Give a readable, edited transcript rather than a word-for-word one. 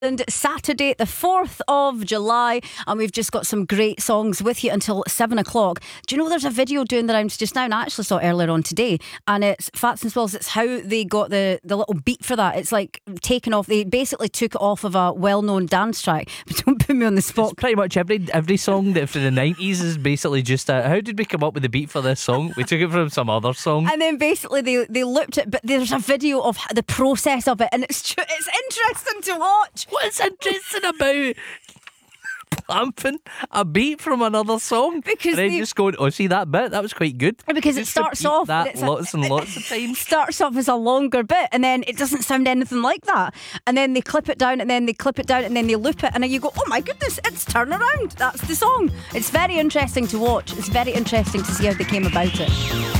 And Saturday, the 4th of July, and we've just got some great songs with you until 7 o'clock. Do you know there's a video doing the rounds just now, and I actually saw it earlier on today, and it's Fats and Swills. It's how they got the little beat for that. It's like taken off, they basically took it off of a well-known dance track. But don't put me on the spot. It's pretty much every song that from the 90s is basically just how did we come up with the beat for this song? We took it from some other song. And then basically they looped it, but there's a video of the process of it, and it's interesting to watch. What's interesting about clamping a beat from another song? Because and then just going, oh, see that bit? That was quite good. Because Just it starts repeat off that lots and lots of times. Starts off as a longer bit, and then it doesn't sound anything like that. And then they clip it down, and then they clip it down, and then they loop it, and then you go, oh my goodness, it's Turnaround. That's the song. It's very interesting to watch. It's very interesting to see how they came about it.